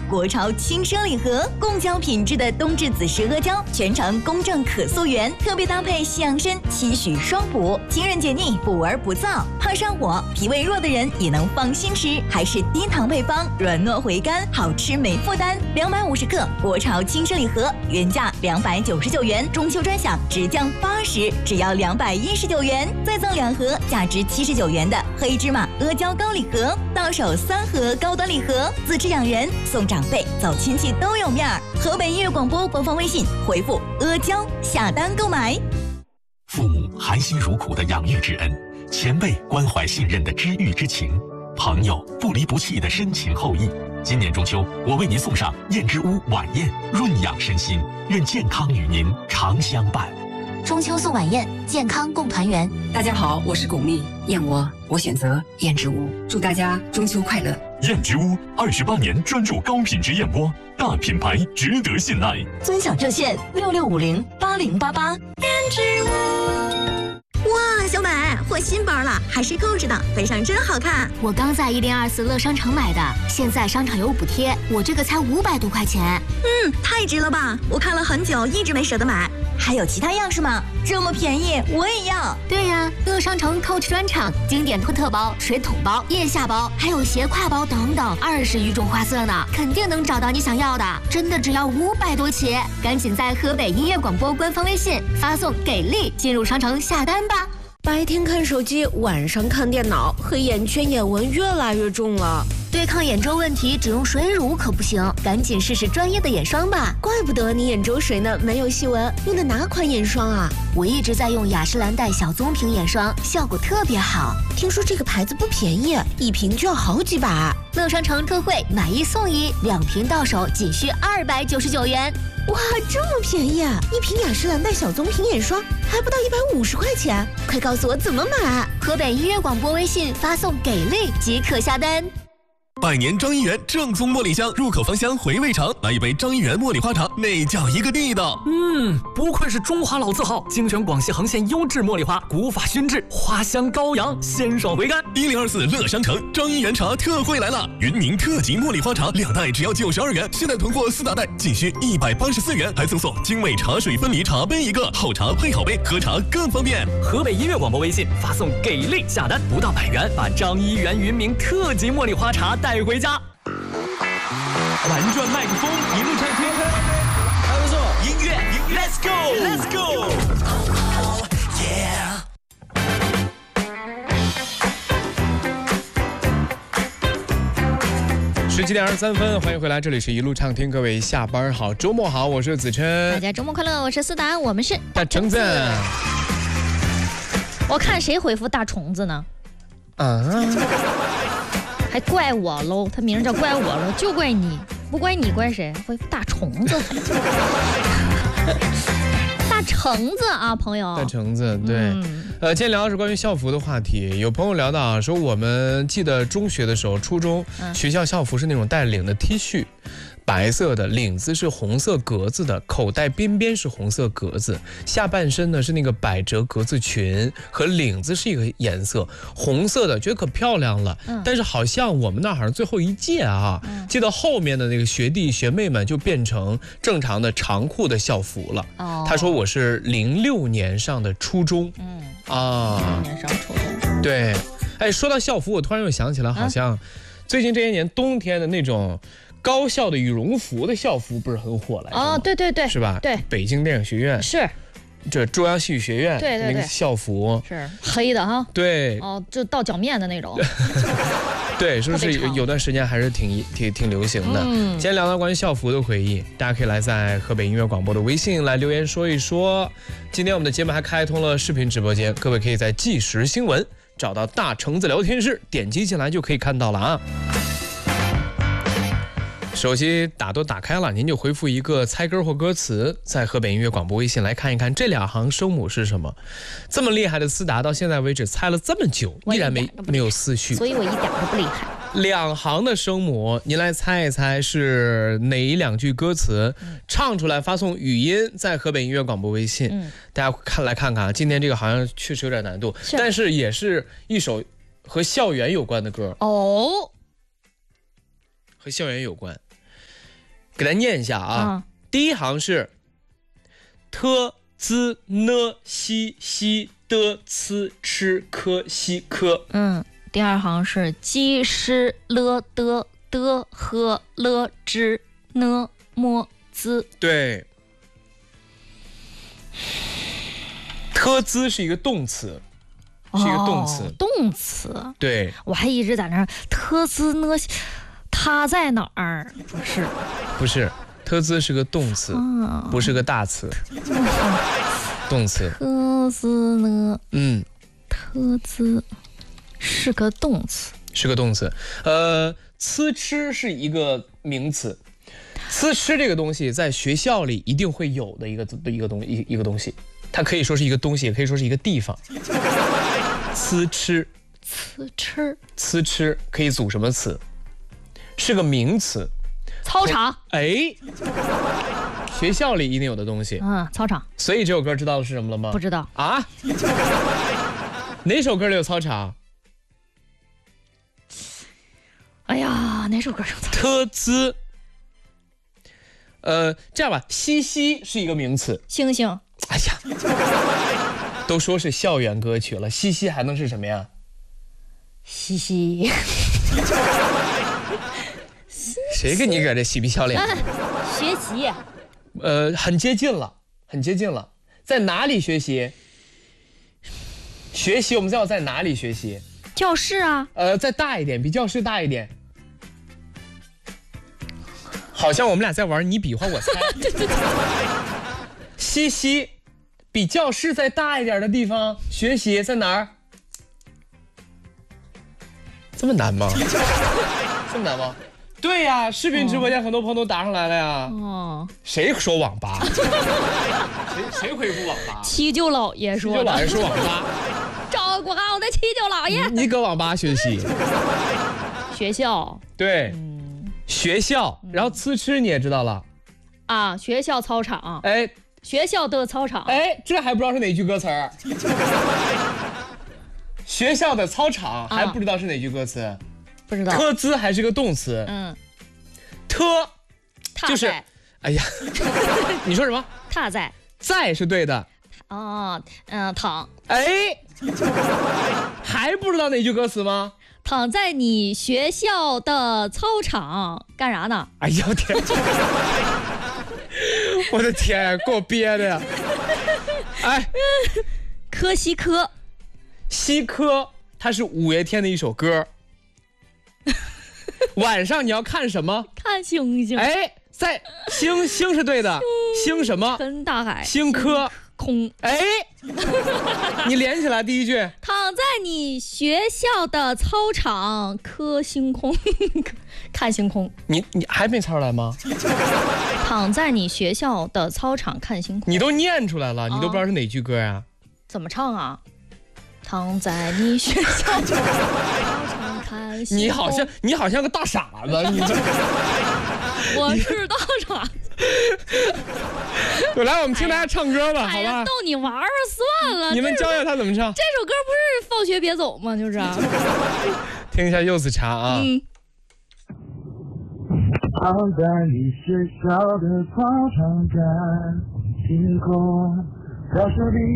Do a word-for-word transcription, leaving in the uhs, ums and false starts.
国潮轻奢礼盒，贡胶品质的冬至子时阿胶，全程公正可溯源，特别搭配西洋参、期许双补，清润解腻，补而不燥。怕上火、脾胃弱的人也能放心吃，还是低糖配方，软糯回甘，好吃没负担。两百五十克国潮轻奢礼盒，原价两百九十九元，中秋专享直降八十，只要两百一十九元，再赠两盒价值七十九元的黑芝麻阿胶糕礼盒，到手三盒高端礼盒，自制养人送长辈，走亲戚都有面儿。河北音乐广播官方微信回复阿胶下单购买。 父母含辛茹苦的养育之恩，前辈关怀信任的知遇之情，朋友不离不弃的深情厚谊。今年中秋，我为您送上燕之屋晚宴，润养身心，愿健康与您常相伴。 中秋送晚宴，健康共团圆。 大家好，我是巩俐，燕窝我选择燕之屋，祝大家中秋快乐。 燕之屋二十八年专注高品质燕窝，大品牌值得信赖。 尊享热线六六五零八零八八。燕之屋。哇，小美，换新包了，还是购置的，背上真好看。 我刚在一零二四乐商城买的，现在商场有补贴，我这个才五百多块钱。 嗯，太值了吧！我看了很久，一直没舍得买。还有其他样式吗？这么便宜，我也要。 对呀，乐商城 Coach 专场，经典托特包、水桶包、腋下包，还有斜挎包等等，二十余种花色呢，肯定能找到你想要的。真的只要五百多起，赶紧在河北音乐广播官方微信发送“给力”进入商城下单吧。 白天看手机，晚上看电脑，黑眼圈、眼纹越来越重了。 对抗眼周问题，只用水乳可不行，赶紧试试专业的眼霜吧。 怪不得你眼周水呢没有细纹，用的哪款眼霜啊？ 我一直在用雅诗兰黛小棕瓶眼霜，效果特别好。 听说这个牌子不便宜，一瓶就要好几百。 乐商城特惠，买一送一，两瓶到手仅需二百九十九元。 哇，这么便宜啊！一瓶雅诗兰黛小棕瓶眼霜还不到一百五十块钱，快告诉我怎么买！ 河北音乐广播微信发送“给力”即可下单。 百年张一元正宗茉莉香，入口芳香，回味长。来一杯张一元茉莉花茶，那叫一个地道。 嗯，不愧是中华老字号，精选广西横县优质茉莉花，古法熏制，花香高扬，鲜爽回甘。 一零二四乐商城张一元茶特惠来了，云宁特级茉莉花茶两袋只要九十二元，现在囤货四大袋仅需一百八十四元，还赠送精美茶水分离茶杯一个，好茶配好杯，喝茶更方便。 河北音乐广播微信发送“给力”下单，不到百元，把张一元云明特级茉莉花茶带回家。玩转麦克风，一路唱天空，还不错。音乐 ，Let's go，Let's go， yeah。十七点二十三分，欢迎回来，这里是一路畅听，各位下班好，周末好，我是子琛， 大家周末快乐，我是思达，我们是大橙子。 我看谁回复大虫子呢？ 啊。 还怪我喽，他名叫怪我喽，就怪你，不怪你怪谁？回复大虫子，大橙子啊，朋友， 大橙子，对，嗯、呃，今天聊的是关于校服的话题。有朋友聊到啊，说我们记得中学的时候，初中、嗯、学校校服是那种带领的 T 恤。白色的领子是红色格子的，口袋边边是红色格子，下半身呢是那个百褶格子裙，和领子是一个颜色，红色的，觉得可漂亮了。嗯、但是好像我们那好像最后一届啊，嗯、记得后面的那个学弟学妹们就变成正常的长裤的校服了。哦、他说我是零六年上的初中，嗯啊，零六年上初中。对，哎，说到校服，我突然又想起来，好像、啊、最近这些年冬天的那种。高校的羽绒服的校服不是很火来着？ 哦，对对对， 是吧？ 对， 北京电影学院是， 这中央戏剧学院对对对那个校服是黑的哈， 对， 哦，就到脚面的那种， 对，是不是有段时间还是挺挺挺流行的？嗯，今天聊到关于校服的回忆，大家可以来在河北音乐广播的微信来留言说一说。今天我们的节目还开通了视频直播间，各位可以在即时新闻找到大橙子聊天室，点击进来就可以看到了啊。手机打都打开了，您就回复一个猜歌或歌词，在河北音乐广播微信来看一看这两行声母是什么。这么厉害的思达到现在为止猜了这么久，依然没没有思绪， 所以我一点都不厉害。 两行的声母，您来猜一猜是哪一两句歌词？嗯、唱出来发送语音，在河北音乐广播微信。嗯、大家看来看看，今天这个好像确实有点难度，是但是也是一首和校园有关的歌哦， 和校园有关。 给大家念一下啊。 啊第一行是 t z n x x d c ch k x k。 嗯，第二行是 j sh l d d h l zh n m z。 对。特兹是一个动词，是一个动词。 哦、动词。 对。 我还一直在那儿特兹呢，它在哪儿？不是。 不是。特兹是个动词，哦、不是个大词。动词。 特兹呢？ 嗯。 特兹是个动词。 是个动词。呃，呲吃是一个名词。呲吃这个东西在学校里一定会有的一个一个东一一个东西，它可以说是一个东西，也可以说是一个地方。呲吃。 呲吃。 呲吃可以组什么词？是个名词。 操场。 哎，学校里一定有的东西。 嗯，操场。 所以这首歌知道是什么了吗？ 不知道啊。哪首歌里有操场？ 哎呀，哪首歌有操场？ 特兹。呃，这样吧，西西是一个名词。 星星。 哎呀，都说是校园歌曲了，西西还能是什么呀？ 西西。 谁跟你搁这嬉皮笑脸？ 学习。 呃，很接近了，很接近了。在哪里学习？学习，我们要在哪里学习？ 教室啊。 呃，再大一点，比教室大一点。好像我们俩在玩你比划我猜。 对对对。 西西，比教室再大一点的地方学习在哪儿？这么难吗？这么难吗？对呀，视频直播间很多朋友都答上来了呀。哦。谁说网吧？谁谁回复网吧？ 七舅姥爷说。 七舅姥爷说网吧。 照顾好我的七舅姥爷。 你搁网吧学习？ 学校。 对。嗯、学校，然后呲吃你也知道了。 啊，学校操场。 哎。 学校的操场。 哎，这还不知道是哪句歌词儿？学校的操场还不知道是哪句歌词？啊、 不知道。 特兹还是个动词。嗯。特，就是，哎呀，你说什么？ 踏在。 在是对的。 哦，嗯，躺。 哎，还不知道哪句歌词吗？ 躺在你学校的操场干啥呢？ 哎呀天！我的天呀，给我憋的呀！哎， 科西科， 西科，它是五月天的一首歌。晚上你要看什么？ 看星星。 哎，在星星是对的，星什么？ 跟大海。 星科空。 哎，你连起来第一句。 躺在你学校的操场科星空，看星空。 你你还没猜出来吗？ 躺在你学校的操场看星空。 你都念出来了，你都不知道是哪句歌呀？ 怎么唱啊？躺在你学校的操场看星空。 你好像你好像个大傻子，你我是大傻子。 来，我们听大家唱歌吧，好吧？ 逗你玩儿算了。 你们教教他怎么唱。 这首歌不是放学别走吗？就是。 听一下柚子茶啊。嗯。 躺在你学校的操场看星空，教室里